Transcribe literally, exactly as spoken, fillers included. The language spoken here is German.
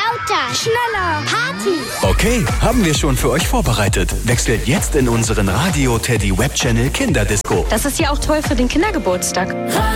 Lauter. Schneller. Party. Okay, haben wir schon für euch vorbereitet. Wechselt jetzt in unseren Radio Teddy Web Channel Kinderdisco. Das ist ja auch toll für den Kindergeburtstag.